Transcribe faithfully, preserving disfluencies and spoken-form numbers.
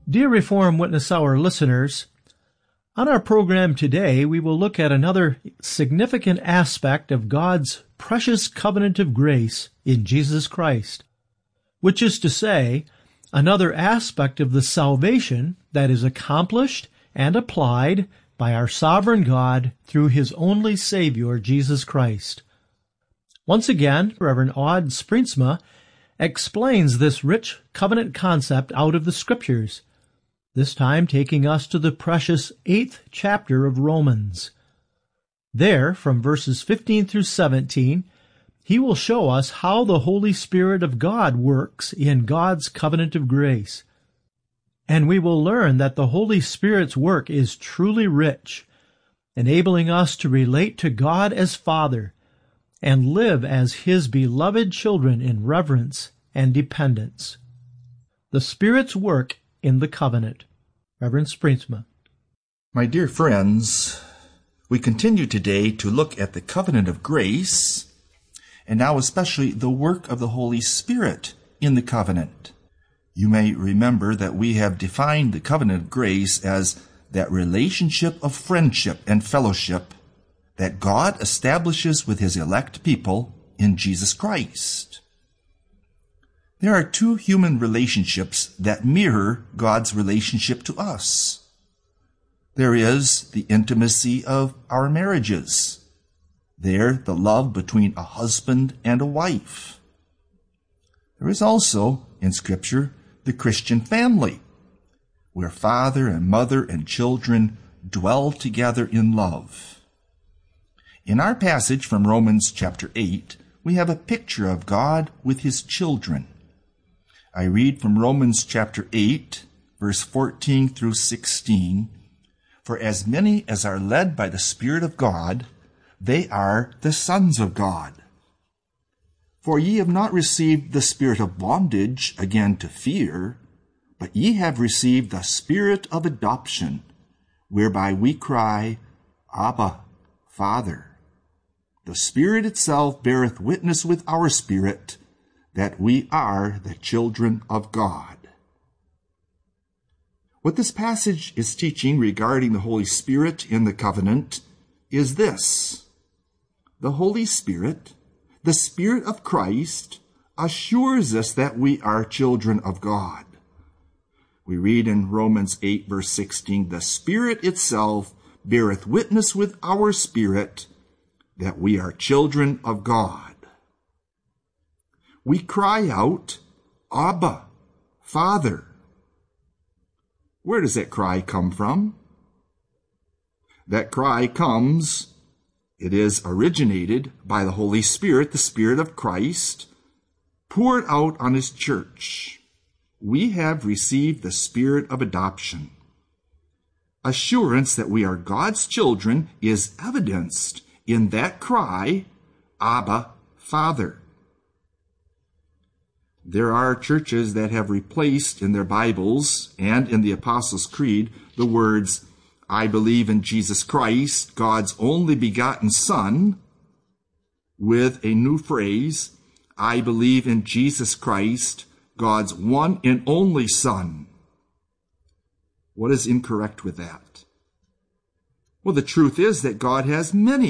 Dear Reformed Witness Hour listeners, on our program today we will look at another significant aspect of God's precious covenant of grace in Jesus Christ, which is to say, another aspect of the salvation that is accomplished and applied by our sovereign God through His only Savior, Jesus Christ. Once again, Reverend Aud Springsma explains this rich covenant concept out of the Scriptures, this time taking us to the precious eighth chapter of Romans. There, from verses fifteen through seventeen, he will show us how the Holy Spirit of God works in God's covenant of grace. And we will learn that the Holy Spirit's work is truly rich, enabling us to relate to God as Father and live as His beloved children in reverence and dependence. The Spirit's work in the covenant. Reverend Springsma. My dear friends, we continue today to look at the covenant of grace, and now especially the work of the Holy Spirit in the covenant. You may remember that we have defined the covenant of grace as that relationship of friendship and fellowship that God establishes with His elect people in Jesus Christ. There are two human relationships that mirror God's relationship to us. There is the intimacy of our marriages. There, the love between a husband and a wife. There is also, in Scripture, the Christian family, where father and mother and children dwell together in love. In our passage from Romans chapter eight, we have a picture of God with His children. I read from Romans chapter eight, verse fourteen through sixteen, "For as many as are led by the Spirit of God, they are the sons of God. For ye have not received the spirit of bondage again to fear, but ye have received the Spirit of adoption, whereby we cry, Abba, Father. The Spirit itself beareth witness with our spirit that we are the children of God." What this passage is teaching regarding the Holy Spirit in the covenant is this: the Holy Spirit, the Spirit of Christ, assures us that we are children of God. We read in Romans eight, verse sixteen, "The Spirit itself beareth witness with our spirit that we are children of God." We cry out, Abba, Father. Where does that cry come from? That cry comes, it is originated by the Holy Spirit, the Spirit of Christ, poured out on His church. We have received the Spirit of adoption. Assurance that we are God's children is evidenced in that cry, Abba, Father. There are churches that have replaced in their Bibles and in the Apostles' Creed the words, "I believe in Jesus Christ, God's only begotten Son," with a new phrase, "I believe in Jesus Christ, God's one and only Son." What is incorrect with that? Well, the truth is that God has many